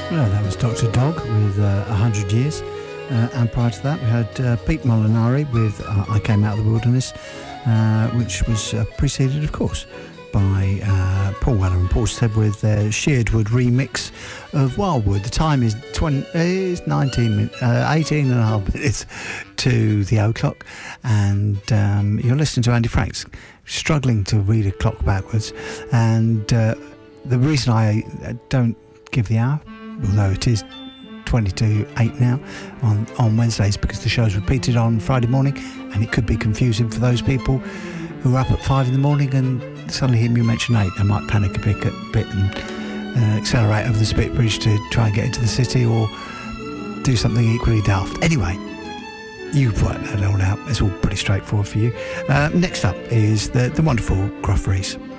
Well, that was Dr. Dog with 100 Years. And prior to that, we had Pete Molinari with I Came Out of the Wilderness, which was preceded, of course, by Paul Weller and Paul Stead with their Sheardwood remix of Wildwood. The time is 18 and a half minutes to the o'clock, and you're listening to Andy Franks, struggling to read a clock backwards. And the reason I don't give the hour, although it is 20 to 8 now on Wednesdays, because the show's repeated on Friday morning, and it could be confusing for those people who are up at 5 in the morning and suddenly hear me mention 8. They might panic a bit and accelerate over the Spit Bridge to try and get into the city, or do something equally daft. Anyway, you've worked that all out. It's all pretty straightforward for you. Next up is the wonderful Gruff Rhys.